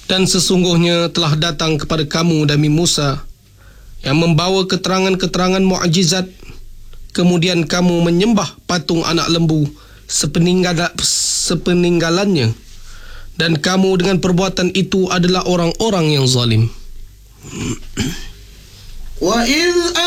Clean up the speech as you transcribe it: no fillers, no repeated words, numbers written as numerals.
Dan sesungguhnya telah datang kepada kamu Nabi Musa yang membawa keterangan-keterangan mukjizat, kemudian kamu menyembah patung anak lembu sepeninggalannya, dan kamu dengan perbuatan itu adalah orang-orang yang zalim. وَإِذْ